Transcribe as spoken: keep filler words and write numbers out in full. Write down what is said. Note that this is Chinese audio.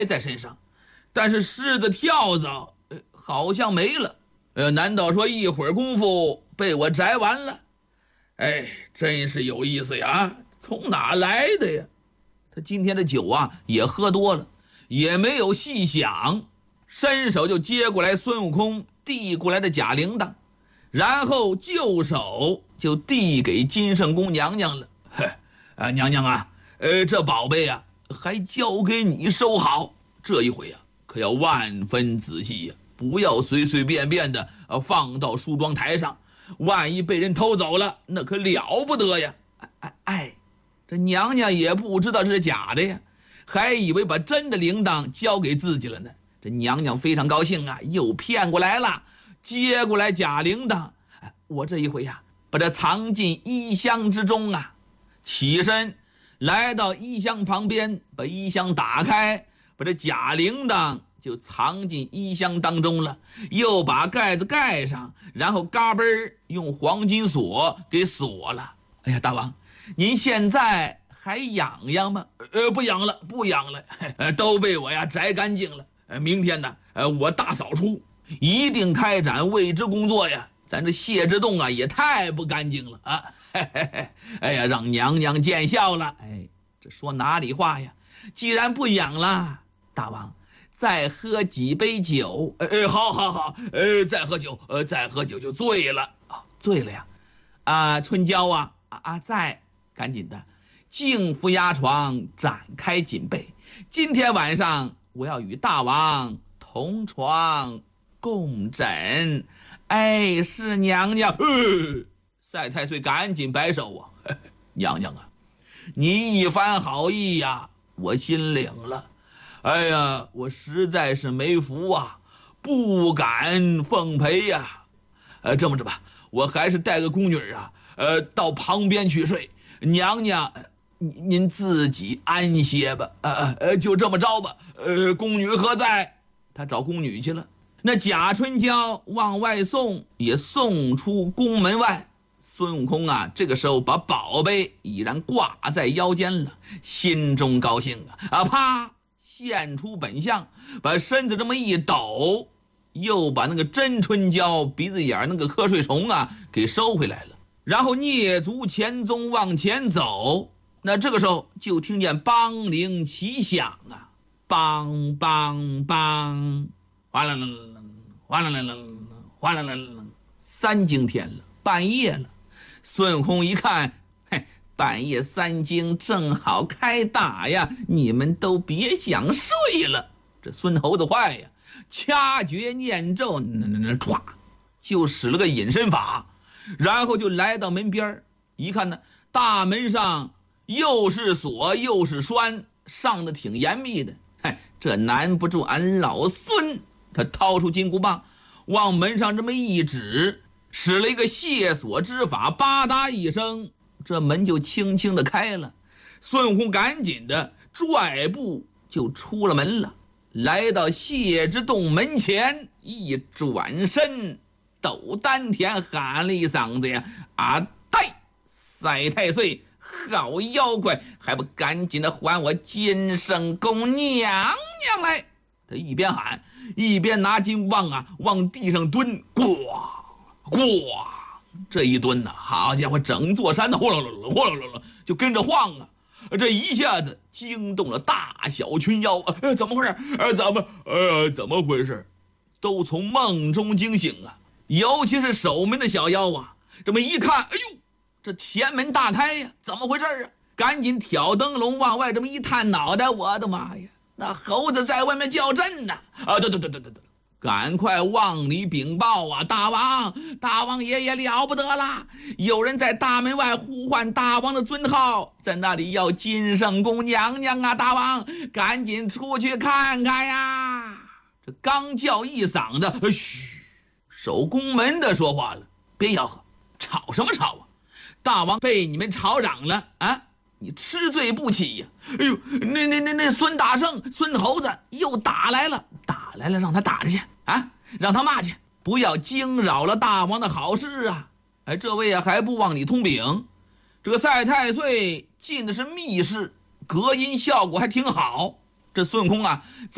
在身上，但是狮子跳蚤、呃、好像没了。呃，难道说一会儿功夫被我摘完了？哎，真是有意思呀，从哪来的呀？他今天的酒啊也喝多了，也没有细想，伸手就接过来孙悟空递过来的假铃铛，然后就手就递给金圣宫娘娘了。啊，娘娘啊，呃，这宝贝啊还交给你收好，这一回啊可要万分仔细呀、啊，不要随随便便的呃放到梳妆台上，万一被人偷走了，那可了不得呀！哎哎哎，这娘娘也不知道这是假的呀，还以为把真的铃铛交给自己了呢。这娘娘非常高兴啊，又骗过来了，接过来假铃铛，哎，我这一回呀、啊，把它藏进衣箱之中啊。起身来到衣箱旁边，把衣箱打开，把这假铃铛就藏进衣箱当中了，又把盖子盖上，然后嘎嘣儿用黄金锁给锁了。哎呀，大王，您现在还痒痒吗？呃，不痒了，不痒了，呃，都被我呀摘干净了。呃，明天呢，呃，我大扫除，一定开展卫织工作呀。咱这谢之洞啊，也太不干净了啊！嘿嘿嘿，哎呀，让娘娘见笑了。哎，这说哪里话呀？既然不痒了，大王再喝几杯酒。哎哎，好好好，呃，再喝酒，呃，再喝酒就醉了啊、哦，醉了呀！啊，春娇啊啊啊，在，赶紧的，净服压床，展开锦被。今天晚上我要与大王同床共枕。哎，是娘娘。呃，赛太岁赶紧摆手啊，呵呵，娘娘啊，你一番好意呀，我心领了。哎呀，我实在是没福啊，不敢奉陪呀。呃，这么着吧，我还是带个宫女啊，呃，到旁边去睡。娘娘，您您自己安歇吧。呃呃，就这么着吧。呃，宫女何在？他找宫女去了。那贾春娇往外送，也送出宫门外。孙悟空啊，这个时候把宝贝已然挂在腰间了，心中高兴啊啊！啪，现出本相，把身子这么一抖，又把那个真春娇鼻子眼那个瞌睡虫啊给收回来了。然后蹑足潜踪往前走，那这个时候就听见梆铃齐响啊，梆梆梆，哗啦啦啦。哗啦啦啦，哗啦啦啦，三更天了，半夜了。孙悟空一看，嘿，半夜三更正好开打呀，你们都别想睡了。这孙猴子坏呀，掐诀念咒，那那那歘，就使了个隐身法，然后就来到门边一看呢，大门上又是锁又是栓，上的挺严密的。嘿，这难不住俺老孙。他掏出金箍棒，往门上这么一指，使了一个卸锁之法，吧嗒一声，这门就轻轻的开了。孙悟空赶紧的拽步就出了门了，来到谢之洞门前，一转身，抖丹田，喊了一嗓子呀：“啊呆！赛太岁，好妖怪，还不赶紧的还我金圣宫娘娘来！”他一边喊，一边拿金箍棒啊往地上蹲，咣咣，这一蹲呢、啊，好家伙，整座山的哗啦啦啦哗啦啦啦就跟着晃啊！这一下子惊动了大小群妖啊！呃、怎么回事？呃，怎么呃怎么回事？都从梦中惊醒啊！尤其是守门的小妖啊，这么一看，哎呦，这前门大开呀，怎么回事啊？赶紧挑灯笼往外这么一探脑袋，我的妈呀！那猴子在外面叫阵呢！啊，对对对对对对，赶快往里禀报啊！大王，大王爷爷了不得啦！有人在大门外呼唤大王的尊号，在那里要金圣宫娘娘啊！大王，赶紧出去看看呀！这刚叫一嗓子，嘘，守宫门的说话了：“别吆喝，吵什么吵啊！大王被你们吵嚷了啊！你吃罪不起呀！哎呦，那那那那孙大圣、孙猴子又打来了，打来了，让他打着去啊，让他骂去，不要惊扰了大王的好事啊！哎，这位啊还不往里通禀，这个赛太岁进的是密室，隔音效果还挺好。这孙悟空啊，在